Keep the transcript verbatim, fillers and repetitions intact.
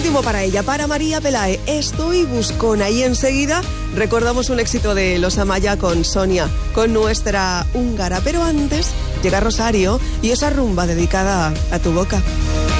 último para ella, para María Pelae, Estoy buscona. Y enseguida recordamos un éxito de Los Amaya con Sonia, con nuestra húngara. Pero antes llega Rosario y esa rumba dedicada a tu boca.